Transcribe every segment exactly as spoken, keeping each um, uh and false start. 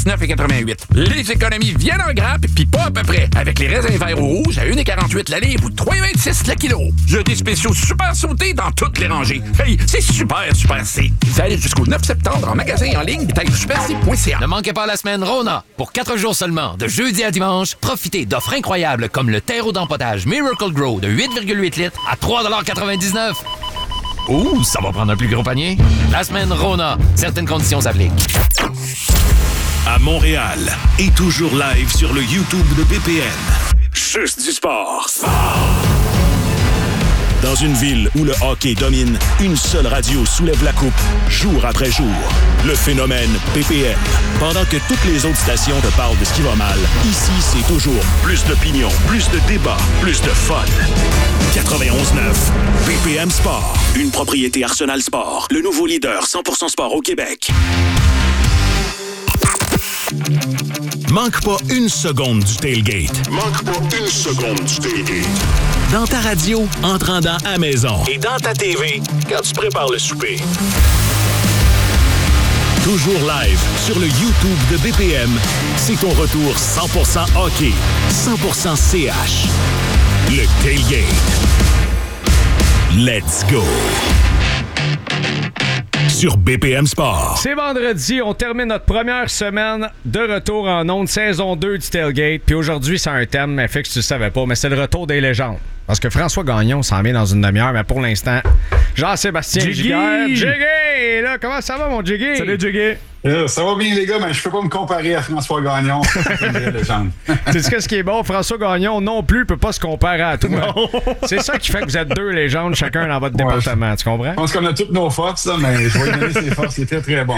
dix-neuf quatre-vingt-huit. Les économies viennent en grappe, puis pas à peu près. Avec les raisins verts ou rouges à un quarante-huit la livre ou trois vingt-six le kilo. J'ai des spéciaux super sautés dans toutes les rangées. Hey, c'est super, super C. Valide jusqu'au neuf septembre en magasin et en ligne, détail super c point c a. Ne manquez pas la semaine Rona. Pour quatre jours seulement, de jeudi à dimanche, profitez d'offres incroyables comme le terreau d'empotage Miracle Grow de huit virgule huit litres à trois quatre-vingt-dix-neuf. Ouh, ça va prendre un plus gros panier. La semaine Rona. Certaines conditions s'appliquent. À Montréal et toujours live sur le YouTube de B P M. Juste du sport. Dans une ville où le hockey domine, une seule radio soulève la coupe, jour après jour. Le phénomène B P M. Pendant que toutes les autres stations te parlent de ce qui va mal, ici, c'est toujours plus d'opinion, plus de débats, plus de fun. quatre-vingt-onze neuf B P M Sport. Une propriété Arsenal Sport. Le nouveau leader cent pour cent sport au Québec. Manque pas une seconde du tailgate. Manque pas une seconde du tailgate. Dans ta radio, en te rendant à la maison. Et dans ta T V, quand tu prépares le souper. Toujours live sur le YouTube de B P M, c'est ton retour cent pour cent hockey, cent pour cent C H. Le tailgate. Let's go! Sur B P M Sport. C'est vendredi, on termine notre première semaine de retour en ondes, saison deux du Tailgate. Puis aujourd'hui, c'est un thème, mais fait que tu le savais pas, mais c'est le retour des légendes. Parce que François Gagnon s'en vient dans une demi-heure, mais pour l'instant, Jean-Sébastien Giguère. Jiggy! Là, comment ça va, mon Jiggy? Salut, Jiggy. Euh, ça va bien, les gars, mais je peux pas me comparer à François Gagnon. C'est une vraie légende. Tu sais ce qui est bon? François Gagnon non plus peut pas se comparer à toi. Non. C'est ça qui fait que vous êtes deux légendes, chacun dans votre ouais, département. Tu comprends? Je pense qu'on a toutes nos forces, là, mais je vais lui donner ses forces. C'était très bon.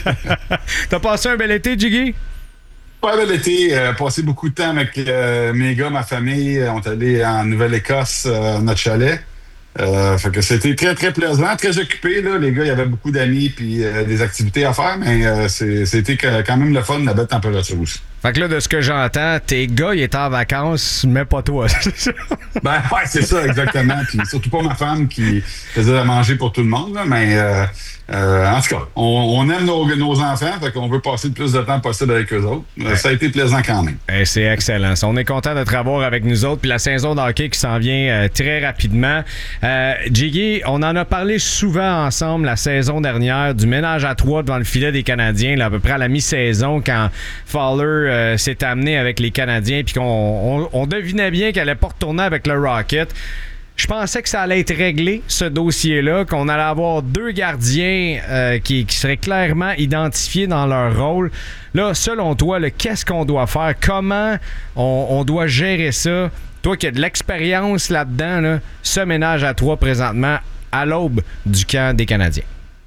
T'as passé un bel été, Jiggy? Pas bel été. Euh, passé beaucoup de temps avec euh, mes gars, ma famille. On est allé en Nouvelle-Écosse, euh, notre chalet. Euh, fait que c'était très, très plaisant, très occupé, là. Les gars, il y avait beaucoup d'amis puis euh, des activités à faire, mais euh, c'est, c'était quand même le fun, la belle température aussi. Fait que là, de ce que j'entends, tes gars, ils étaient en vacances, mais pas toi. Ben, ouais, c'est ça, exactement. Puis surtout pas ma femme qui faisait à manger pour tout le monde, là, mais euh, euh, en tout cas, on, on aime nos, nos enfants, fait qu'on veut passer le plus de temps possible avec eux autres. Ouais. Ça a été plaisant quand même. Et c'est excellent. On est content de te revoir avec nous autres, puis la saison de hockey qui s'en vient euh, très rapidement. Euh, Jiggy, on en a parlé souvent ensemble la saison dernière, du ménage à trois devant le filet des Canadiens, là, à peu près à la mi-saison, quand Fowler euh, s'est amené avec les Canadiens, puis qu'on on, on devinait bien qu'elle allait pas retourner avec le Rocket. Je pensais que ça allait être réglé, ce dossier-là, qu'on allait avoir deux gardiens euh, qui, qui seraient clairement identifiés dans leur rôle. Là, selon toi, là, qu'est-ce qu'on doit faire? Comment on, on doit gérer ça? Toi qui as de l'expérience là-dedans, là, ce ménage à trois présentement à l'aube du camp des Canadiens.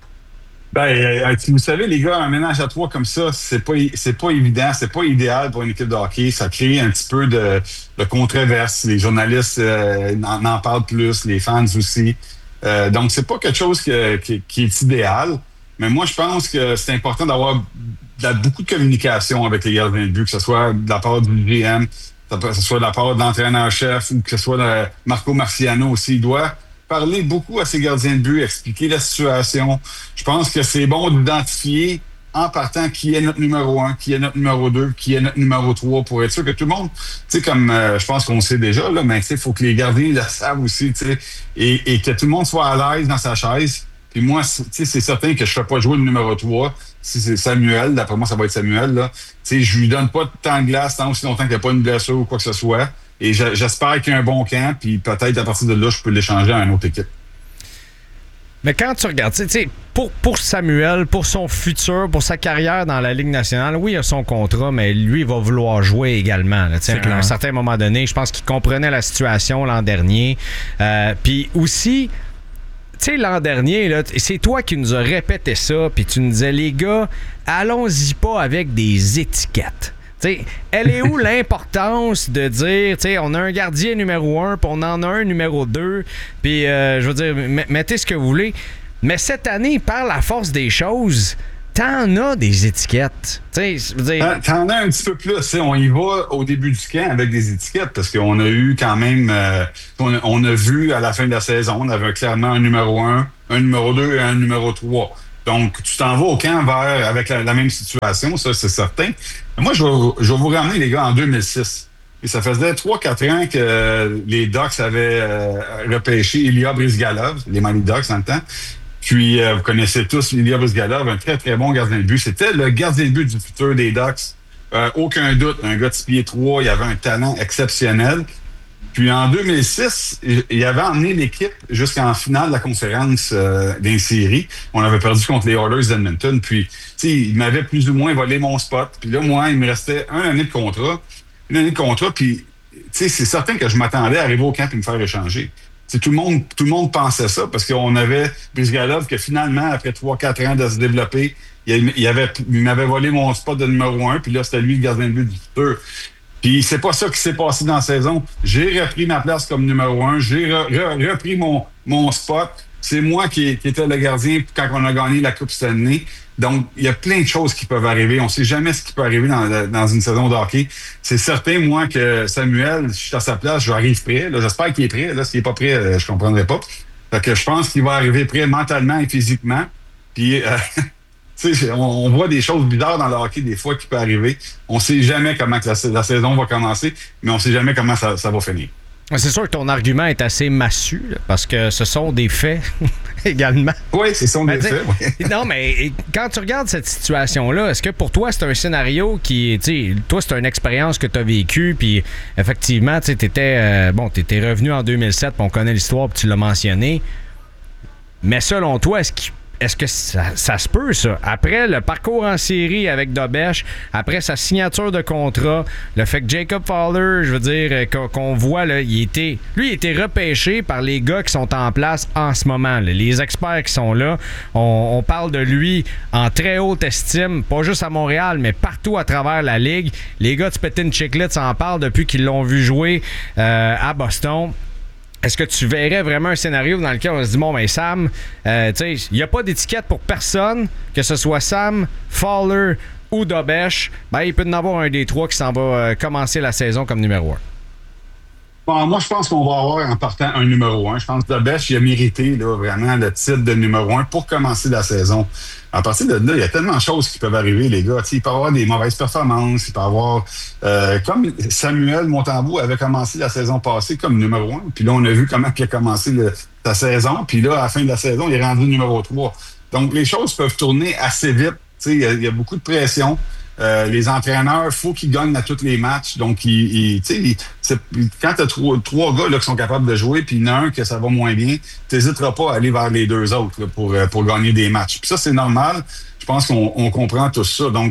Ben, euh, vous savez, les gars, un ménage à trois comme ça, c'est pas, c'est pas évident, c'est pas idéal pour une équipe de hockey. Ça crée un petit peu de, de controverse. Les journalistes euh, en, en parlent plus, les fans aussi. Euh, donc, c'est pas quelque chose que, qui, qui est idéal. Mais moi, je pense que c'est important d'avoir de, beaucoup de communication avec les gardiens de but, que ce soit de la part du G M, que ce soit de la part de l'entraîneur-chef ou que ce soit de Marco Marciano aussi. Il doit parler beaucoup à ses gardiens de but, expliquer la situation. Je pense que c'est bon d'identifier en partant qui est notre numéro un, qui est notre numéro deux, qui est notre numéro trois, pour être sûr que tout le monde, tu sais, comme euh, je pense qu'on le sait déjà, là, mais tu sais, il faut que les gardiens le savent aussi, tu sais, et, et que tout le monde soit à l'aise dans sa chaise. Puis moi, tu sais, c'est certain que je ne fais pas jouer le numéro trois. Si c'est Samuel, d'après moi, ça va être Samuel, là. Tu sais, je lui donne pas de temps de glace tant aussi longtemps qu'il n'y a pas une blessure ou quoi que ce soit. Et j'espère qu'il y a un bon camp, puis peut-être à partir de là, je peux l'échanger à une autre équipe. Mais quand tu regardes, tu sais, pour, pour Samuel, pour son futur, pour sa carrière dans la Ligue nationale, oui, il a son contrat, mais lui, il va vouloir jouer également. Là, à un certain moment donné, je pense qu'il comprenait la situation l'an dernier. Euh, puis aussi, tu sais, l'an dernier, là, c'est toi qui nous as répété ça, puis tu nous disais, les gars, allons-y pas avec des étiquettes. T'sais, elle est où l'importance de dire, t'sais, on a un gardien numéro un, puis on en a un numéro deux, puis euh, je veux dire, m- mettez ce que vous voulez. Mais cette année, par la force des choses, t'en as des étiquettes. T'sais, je veux dire... T'en as un petit peu plus. On y va au début du camp avec des étiquettes, parce qu'on a eu quand même, euh, on, a, on a vu à la fin de la saison, on avait clairement un numéro un, un numéro deux et un numéro trois. Donc, tu t'en vas au camp vers, avec la, la même situation, ça, c'est certain. Mais moi, je vais, je vais vous ramener, les gars, en deux mille six. Et ça faisait trois quatre ans que euh, les Ducks avaient euh, repêché Ilya Bryzgalov, les Mighty Ducks dans le temps. Puis, euh, vous connaissez tous Ilya Bryzgalov, un très, très bon gardien de but. C'était le gardien de but du futur des Ducks. Euh, aucun doute, un gars de six pieds trois, il avait un talent exceptionnel. Puis en deux mille six, il avait emmené l'équipe jusqu'en finale de la conférence euh, des séries. On avait perdu contre les Oilers d'Edmonton. Puis, tu sais, il m'avait plus ou moins volé mon spot. Puis là, moi, il me restait une année de contrat. Une année de contrat, puis, tu sais, c'est certain que je m'attendais à arriver au camp et me faire échanger. T'sais, tout le monde, tout le monde pensait ça parce qu'on avait Bryzgalov que finalement, après trois quatre ans de se développer, il, il, avait, il m'avait volé mon spot de numéro un, puis là, c'était lui le gardien de but du futur. Puis c'est pas ça qui s'est passé dans la saison. J'ai repris ma place comme numéro un, j'ai re, re, repris mon, mon spot. C'est moi qui, qui étais le gardien quand on a gagné la Coupe Stanley. Donc, il y a plein de choses qui peuvent arriver. On ne sait jamais ce qui peut arriver dans, dans une saison de hockey. C'est certain, moi, que Samuel, je suis à sa place, j'arrive prêt. Là, j'espère qu'il est prêt. Là, s'il n'est pas prêt, je ne comprendrai pas. Fait que je pense qu'il va arriver prêt mentalement et physiquement. Puis, euh, tu sais, on, on voit des choses bizarres dans le hockey des fois qui peuvent arriver. On ne sait jamais comment que la, la saison va commencer, mais on ne sait jamais comment ça, ça va finir. C'est sûr que ton argument est assez massu, là, parce que ce sont des faits également. Oui, ce sont des faits. Oui. Non, mais quand tu regardes cette situation-là, est-ce que pour toi, c'est un scénario qui, tu sais, toi, c'est une expérience que tu as vécue, puis effectivement, tu sais, t'étais, euh, bon, t'étais revenu en deux mille sept, puis on connaît l'histoire, puis tu l'as mentionné. Mais selon toi, est-ce qu'il Est-ce que ça, ça se peut, ça? Après le parcours en série avec Dobèche, après sa signature de contrat, le fait que Jacob Fowler, je veux dire, qu'on, qu'on voit, là, il était, lui, il était repêché par les gars qui sont en place en ce moment. Là. Les experts qui sont là, on, on parle de lui en très haute estime, pas juste à Montréal, mais partout à travers la Ligue. Les gars de Spittin' Chiclets s'en parlent depuis qu'ils l'ont vu jouer euh, à Boston. Est-ce que tu verrais vraiment un scénario dans lequel on se dit, bon, ben Sam, euh, tu sais, il n'y a pas d'étiquette pour personne, que ce soit Sam, Fowler ou Dobèche, ben il peut y en avoir un des trois qui s'en va euh, commencer la saison comme numéro un. Bon, moi, je pense qu'on va avoir en partant un numéro un. Je pense que Dobèche, il a mérité là, vraiment le titre de numéro un pour commencer la saison. À partir de là, il y a tellement de choses qui peuvent arriver, les gars. T'sais, il peut y avoir des mauvaises performances, il peut y avoir... Euh, comme Samuel Montembeault avait commencé la saison passée comme numéro un, puis là, on a vu comment il a commencé le, sa saison, puis là, à la fin de la saison, il est rendu numéro trois. Donc, les choses peuvent tourner assez vite. Il y, y a beaucoup de pression. Euh, les entraîneurs, il faut qu'ils gagnent à tous les matchs. Donc, ils, ils, ils, c'est, quand tu as trois, trois gars là, qui sont capables de jouer, puis il y en a un que ça va moins bien, tu n'hésiteras pas à aller vers les deux autres là, pour, pour gagner des matchs. Puis ça, c'est normal. Je pense qu'on on comprend tout ça. Donc,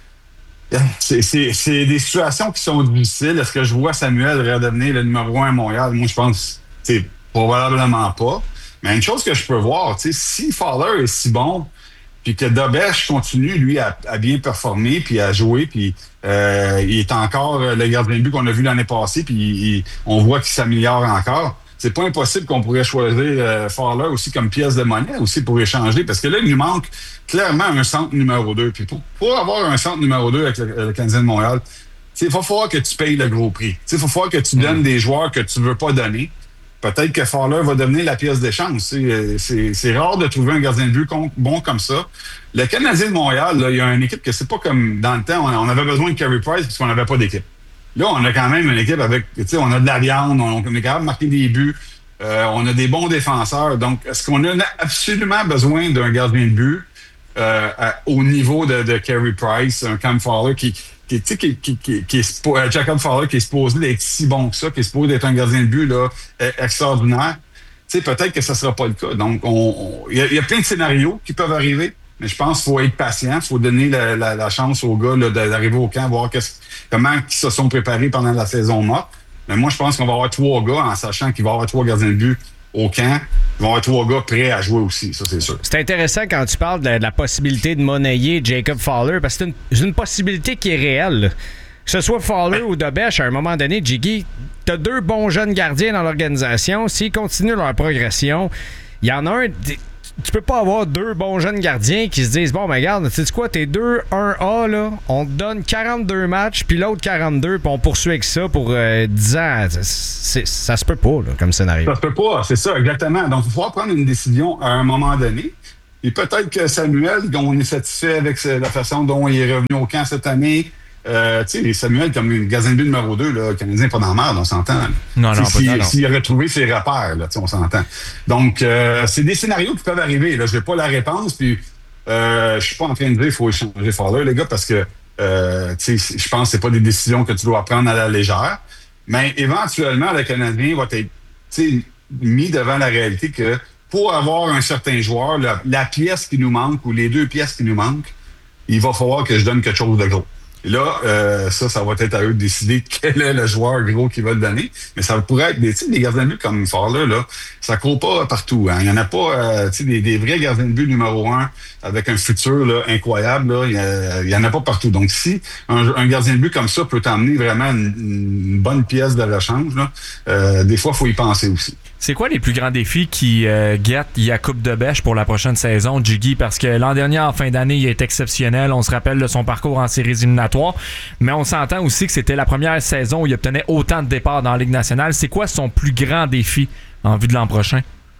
c'est, c'est, c'est des situations qui sont difficiles. Est-ce que je vois Samuel redevenir le numéro un à Montréal? Moi, je pense que probablement pas. Mais une chose que je peux voir, si Fowler est si bon, puis que Dobèche continue, lui, à, à bien performer, puis à jouer, puis euh, il est encore le gardien de but qu'on a vu l'année passée, puis il, on voit qu'il s'améliore encore. C'est pas impossible qu'on pourrait choisir euh, Fowler aussi comme pièce de monnaie, aussi pour échanger, parce que là, il nous manque clairement un centre numéro deux. Puis pour, pour avoir un centre numéro deux avec le, le Canadien de Montréal, il va falloir que tu payes le gros prix. Il va falloir que tu donnes mmh. des joueurs que tu veux pas donner. Peut-être que Fowler va devenir la pièce d'échange. C'est, c'est, c'est rare de trouver un gardien de but bon comme ça. Le Canadien de Montréal, là, il y a une équipe que c'est pas comme dans le temps, on avait besoin de Carey Price parce qu'on n'avait pas d'équipe. Là, on a quand même une équipe avec, tu sais, on a de la viande, on, on est capable de marquer des buts, euh, on a des bons défenseurs. Donc, est-ce qu'on a absolument besoin d'un gardien de but euh, à, au niveau de, de Carey Price, un Cam Fowler qui... Qui, qui, qui, qui, qui est, euh, Jacob Fowler qui est supposé d'être si bon que ça, qui est supposé d'être un gardien de but là, extraordinaire, tu sais, peut-être que ça ne sera pas le cas. Donc, il y, y a plein de scénarios qui peuvent arriver, mais je pense qu'il faut être patient, il faut donner la, la, la chance aux gars là, d'arriver au camp, voir comment ils se sont préparés pendant la saison morte. Mais moi, je pense qu'on va avoir trois gars, en sachant qu'il va y avoir trois gardiens de but au camp. Ils vont avoir trois gars prêts à jouer aussi, ça c'est sûr. C'est intéressant quand tu parles de la, de la possibilité de monnayer Jacob Fowler, parce que c'est une, c'est une possibilité qui est réelle. Là. Que ce soit Fowler ou Dobèche, à un moment donné, Jiggy, t'as deux bons jeunes gardiens dans l'organisation. S'ils continuent leur progression, il y en a un... Tu peux pas avoir deux bons jeunes gardiens qui se disent, bon, ben regarde, tu sais quoi, t'es deux un A, là, on te donne quarante-deux matchs, puis l'autre quarante-deux, puis on poursuit avec ça pour euh, dix ans. C'est, ça se peut pas, là, comme scénario. Ça se peut pas, c'est ça, exactement. Donc, il faut pouvoir prendre une décision à un moment donné. Et peut-être que Samuel, on est satisfait avec la façon dont il est revenu au camp cette année. Euh, tu sais, Samuel, comme une gardien de but numéro deux, là, le Canadien pas dans la merde, on s'entend. Là. Non, non, si, pas S'il a retrouvé ses repères, là, on s'entend. Donc, euh, c'est des scénarios qui peuvent arriver. Je n'ai pas la réponse, puis euh, je suis pas en train de dire qu'il faut échanger Fowler, les gars, parce que euh, je pense que c'est pas des décisions que tu dois prendre à la légère. Mais éventuellement, le Canadien va être mis devant la réalité que pour avoir un certain joueur, la, la pièce qui nous manque ou les deux pièces qui nous manquent, il va falloir que je donne quelque chose de gros. Et là, euh, ça, ça va être à eux de décider quel est le joueur gros qui va le donner. Mais ça pourrait être des, des gardiens de but comme Fowler, là, ça court pas partout. Hein. Il n'y en a pas euh, des, des vrais gardiens de but numéro un avec un futur là, incroyable. Là, il n'y en a pas partout. Donc, si un, un gardien de but comme ça peut t'emmener vraiment une, une bonne pièce de rechange, là, euh, des fois, il faut y penser aussi. C'est quoi les plus grands défis qui euh, guettent Jakub Dobeš pour la prochaine saison, Jiggy? Parce que l'an dernier, en fin d'année, il est exceptionnel. On se rappelle de son parcours en séries éliminatoires. Mais on s'entend aussi que c'était la première saison où il obtenait autant de départs dans la Ligue nationale. C'est quoi son plus grand défi en vue de l'an prochain?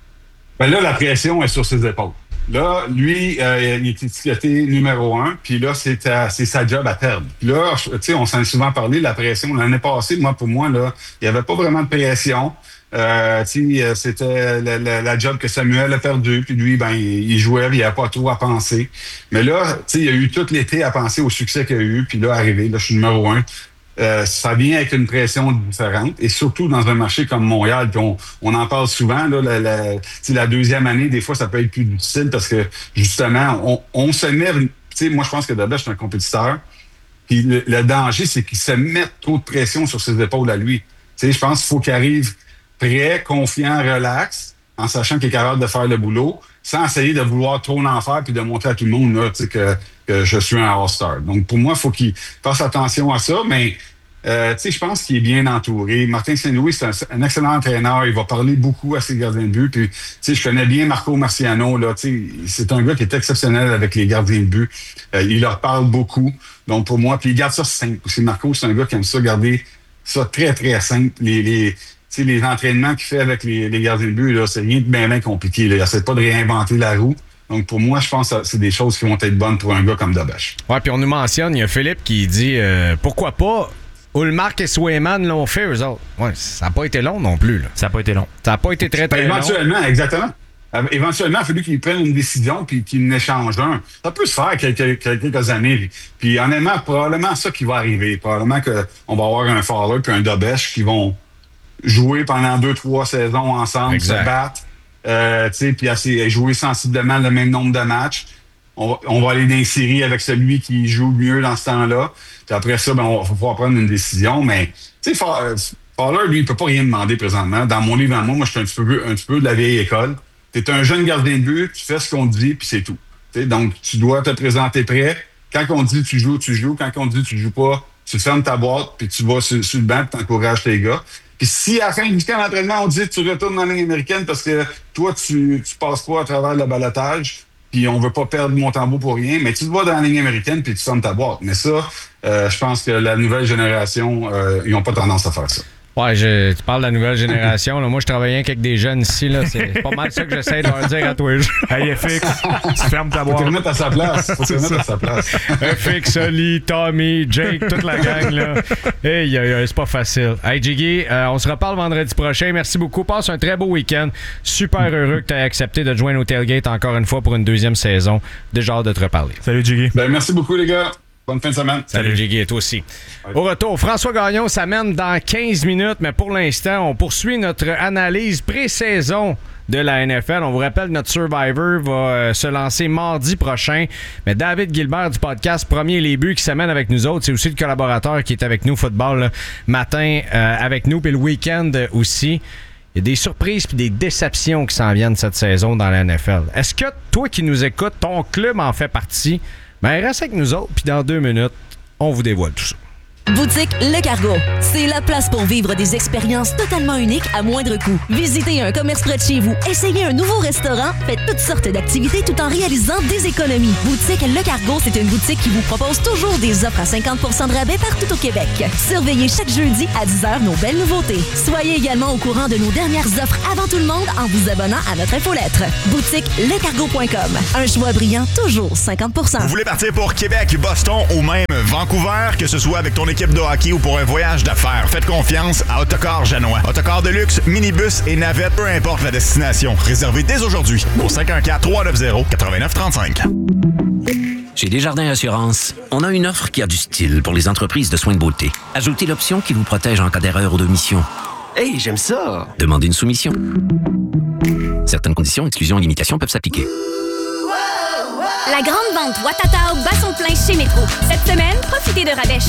Ben là, la pression est sur ses épaules. Là, lui, euh, il est étiqueté numéro un, puis là, c'est, à, c'est sa job à perdre. Puis là, tu sais, on s'en est souvent parlé de la pression. L'année passée, moi, pour moi, là, il n'y avait pas vraiment de pression. Euh, c'était la, la, la job que Samuel a perdu, puis lui, ben, il, il jouait, il n'y avait pas trop à penser. Mais là, il y a eu tout l'été à penser au succès qu'il y a eu, puis là, arrivé, là, je suis numéro un. Euh, ça vient avec une pression différente, et surtout dans un marché comme Montréal, puis on, on en parle souvent, là, la, la, la deuxième année, des fois, ça peut être plus difficile parce que, justement, on, on se met... Moi, je pense que Dobeš, c'est un compétiteur, puis le, le danger, c'est qu'il se mette trop de pression sur ses épaules à lui. Je pense qu'il faut qu'il arrive prêt, confiant, relax, en sachant qu'il est capable de faire le boulot, sans essayer de vouloir trop en faire puis de montrer à tout le monde là, que, que je suis un All-Star. Donc, pour moi, il faut qu'il fasse attention à ça, mais euh, je pense qu'il est bien entouré. Martin Saint-Louis, c'est un, un excellent entraîneur. Il va parler beaucoup à ses gardiens de but. Puis, je connais bien Marco Marciano. Là, c'est un gars qui est exceptionnel avec les gardiens de but. Euh, il leur parle beaucoup. Donc, pour moi, puis il garde ça simple. Aussi, Marco, c'est un gars qui aime ça garder ça très, très simple. Les... les les entraînements qu'il fait avec les, les gardiens de but, là, c'est rien de bien, bien compliqué. Là. Il n'essaie pas de réinventer la roue. Donc, pour moi, je pense que c'est des choses qui vont être bonnes pour un gars comme Dobeš. Ouais, puis on nous mentionne, il y a Philippe qui dit euh, pourquoi pas Ullmark et Swayman l'ont fait, eux autres. Ouais, ça n'a pas été long non plus. Là. Ça n'a pas été long. Ça n'a pas été très, très ben, éventuellement, long. Éventuellement, exactement. Éventuellement, il a fallu qu'ils prennent une décision puis qu'ils en échangent un. Ça peut se faire quelques, quelques années. Puis, honnêtement, probablement ça qui va arriver. Probablement qu'on va avoir un Fowler puis un Dobeš qui vont jouer pendant deux, trois saisons ensemble, exact. Se battre, euh, puis assez, jouer sensiblement le même nombre de matchs. On va, on va aller dans les séries avec celui qui joue mieux dans ce temps-là. Puis après ça, ben, on va pouvoir prendre une décision. Mais, tu sais, Fowler, lui, il peut pas rien demander présentement. Dans mon livre à moi, moi, je suis un petit peu, un petit peu de la vieille école. Tu es un jeune gardien de but, tu fais ce qu'on te dit, puis c'est tout. T'sais, donc, tu dois te présenter prêt. Quand on dit tu joues, tu joues. Quand on dit tu joues pas, tu fermes ta boîte, puis tu vas sur, sur le banc, tu encourages tes gars. Puis si à la fin du camp d'entraînement, on dit que tu retournes dans la ligne américaine parce que toi, tu, tu passes pas à travers le balotage, puis on veut pas perdre mon tambour pour rien, mais tu te vas dans la ligne américaine puis tu fermes ta boîte. Mais ça, euh, je pense que la nouvelle génération, euh, ils ont pas tendance à faire ça. Ouais, je, tu parles de la nouvelle génération. Là. Moi, je travaillais avec des jeunes ici. Là. C'est pas mal ça que j'essaie de leur dire à tous les jours. Hey, F X, tu fermes ta boîte. Faut te remettre à sa place. Faut te remettre à sa place. F X, Oli, Tommy, Jake, toute la gang. Là. Hey, hey, c'est pas facile. Hey, Jiggy, euh, on se reparle vendredi prochain. Merci beaucoup. Passe un très beau week-end. Super heureux que tu aies accepté de te joindre au Tailgate encore une fois pour une deuxième saison. Déjà hâte de te reparler. Salut, Jiggy. Ben, merci beaucoup, les gars. Bonne fin de semaine. Salut, Salut Jiggy, et toi aussi. Ouais. Au retour, François Gagnon s'amène dans quinze minutes, mais pour l'instant, on poursuit notre analyse pré-saison de la N F L. On vous rappelle, notre Survivor va euh, se lancer mardi prochain. Mais David Gilbert du podcast Premier Les Buts qui s'amène avec nous autres. C'est aussi le collaborateur qui est avec nous, football là, matin euh, avec nous, puis le week-end aussi. Il y a des surprises puis des déceptions qui s'en viennent cette saison dans la N F L. Est-ce que toi qui nous écoutes, ton club en fait partie? Ben, reste avec nous autres, puis dans deux minutes, on vous dévoile tout ça. Boutique Le Cargo. C'est la place pour vivre des expériences totalement uniques à moindre coût. Visitez un commerce près de chez vous, essayez un nouveau restaurant, faites toutes sortes d'activités tout en réalisant des économies. Boutique Le Cargo, c'est une boutique qui vous propose toujours des offres à cinquante pour cent de rabais partout au Québec. Surveillez chaque jeudi à dix heures nos belles nouveautés. Soyez également au courant de nos dernières offres avant tout le monde en vous abonnant à notre infolettre. Boutique le cargo point com. Un choix brillant, toujours cinquante pour cent. Vous voulez partir pour Québec, Boston ou même Vancouver, que ce soit avec ton équipe de hockey ou pour un voyage d'affaires, faites confiance à Autocar Janois. Autocar de luxe, minibus et navette, peu importe la destination. Réservez dès aujourd'hui au cinq un quatre, trois neuf zéro, neuf neuf trois cinq. Chez Desjardins Assurance, on a une offre qui a du style pour les entreprises de soins de beauté. Ajoutez l'option qui vous protège en cas d'erreur ou d'omission. Hey, j'aime ça! Demandez une soumission. Certaines conditions, exclusions et limitations peuvent s'appliquer. La grande vente Watatao bat son plein chez Métro. Cette semaine, profitez de rabais